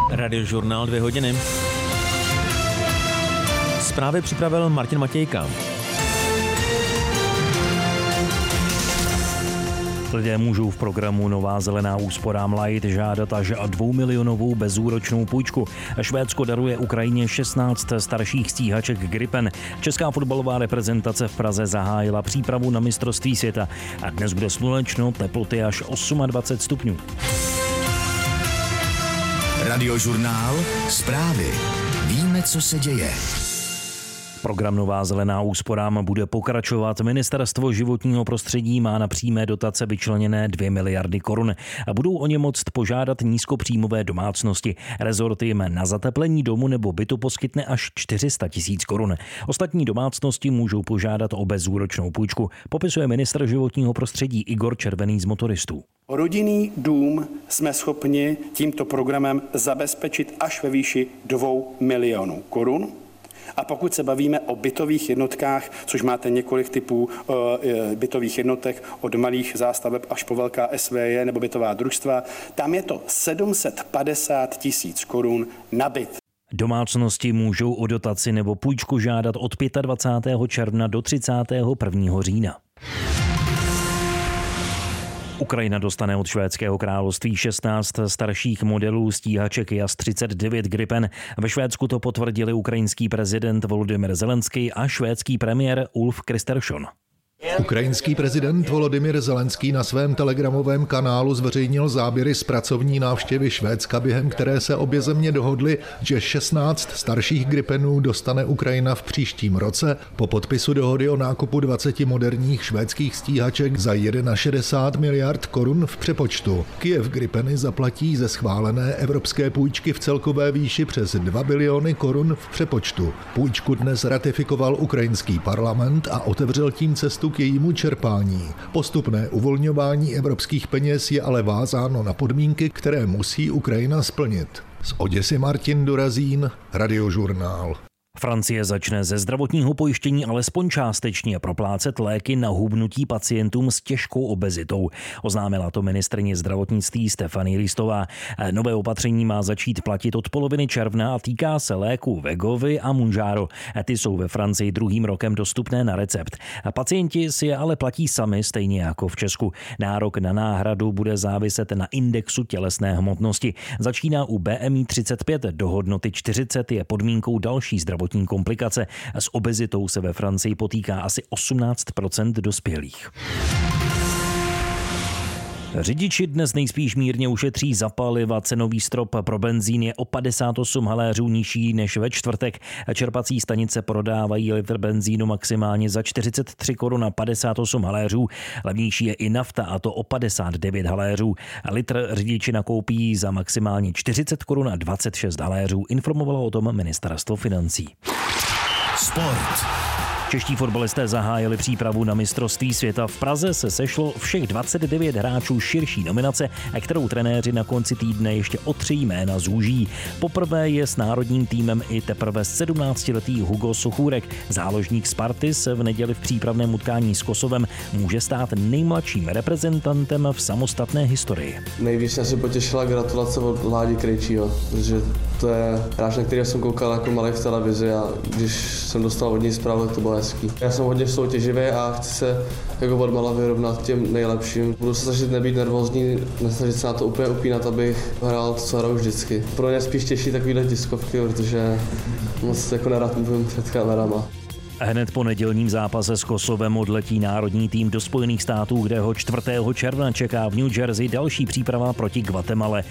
Radiožurnál 2 hodiny. Zprávy připravil Martin Matějka. Lidé můžou v programu Nová zelená úsporám Light žádat až 2milionovou bezúročnou půjčku. Švédsko daruje Ukrajině 16 starších stíhaček Gripen. Česká fotbalová reprezentace v Praze zahájila přípravu na mistrovství světa. A dnes bude slunečno, teploty až 28 stupňů. Radiožurnál, zprávy. Víme, co se děje. Program Nová zelená úsporám bude pokračovat. Ministerstvo životního prostředí má na přímé dotace vyčleněné 2 miliardy korun a budou o ně moct požádat nízkopříjmové domácnosti. Rezort jim na zateplení domu nebo bytu poskytne až 400 000 korun. Ostatní domácnosti můžou požádat o bezúročnou půjčku, popisuje ministr životního prostředí Igor Červený z Motoristů. Rodinný dům jsme schopni tímto programem zabezpečit až ve výši 2 milionů korun. A pokud se bavíme o bytových jednotkách, což máte několik typů bytových jednotek, od malých zástaveb až po velká SVJ nebo bytová družstva, tam je to 750 000 korun na byt. Domácnosti můžou o dotaci nebo půjčku žádat od 25. června do 31. října. Ukrajina dostane od švédského království 16 starších modelů stíhaček Jas-39 Gripen. Ve Švédsku to potvrdili ukrajinský prezident Volodymyr Zelenský a švédský premiér Ulf Kristersson. Ukrajinský prezident Volodymyr Zelenský na svém telegramovém kanálu zveřejnil záběry z pracovní návštěvy Švédska, během které se obě země dohodly, že 16 starších Gripenů dostane Ukrajina v příštím roce po podpisu dohody o nákupu 20 moderních švédských stíhaček za 61 miliard korun v přepočtu. Kyjev Gripeny zaplatí ze schválené evropské půjčky v celkové výši přes 2 biliony korun v přepočtu. Půjčku dnes ratifikoval ukrajinský parlament a otevřel tím cestu k jejímu čerpání. Postupné uvolňování evropských peněz je ale vázáno na podmínky, které musí Ukrajina splnit. Z Oděsy Martin Durazín, Radiožurnál. Francie začne ze zdravotního pojištění alespoň částečně proplácet léky na hubnutí pacientům s těžkou obezitou. Oznámila to ministryně zdravotnictví Stéphanie Listová. Nové opatření má začít platit od poloviny června a týká se léků Wegovy a Mounjaro. Ty jsou ve Francii druhým rokem dostupné na recept. Pacienti si je ale platí sami, stejně jako v Česku. Nárok na náhradu bude záviset na indexu tělesné hmotnosti. Začíná u BMI 35, do hodnoty 40 je podmínkou další zdravotní komplikace. S obezitou se ve Francii potýká asi 18% dospělých. Řidiči dnes nejspíš mírně ušetří za paliva. Cenový strop pro benzín je o 58 haléřů nižší než ve čtvrtek. Čerpací stanice prodávají litr benzínu maximálně za 43 korun a 58 haléřů. Levnější je i nafta, a to o 59 haléřů. Litr řidiči nakoupí za maximálně 40 korun a 26 haléřů. Informovalo o tom ministerstvo financí. Sport. Čeští fotbalisté zahájili přípravu na mistrovství světa. V Praze se sešlo všech 29 hráčů širší nominace, kterou trenéři na konci týdne ještě o 3 jména zúží. Poprvé je s národním týmem i teprve 17letý Hugo Sochůrek. Záložník Sparty se v neděli v přípravném utkání s Kosovem může stát nejmladším reprezentantem v samostatné historii. Nejvíc mě se potěšila gratulace od Ládi Krejčího, protože to je hráč, na kterého jsem koukal jako malý v televizi, a když jsem dostal od něj zprávu, to bylo hezký. Já jsem hodně soutěživý a chci se jako odmala vyrovnat těm nejlepším. Budu se snažit nebýt nervózní, nesnažit se na to úplně upínat, abych hrál to, co hraju vždycky. Pro mě spíš těší takovýhle tiskovky, protože moc jako nerad mluvím před kamerama. Hned po nedělním zápase s Kosovem odletí národní tým do Spojených států, kde ho 4. června čeká v New Jersey další příprava proti Guatemale.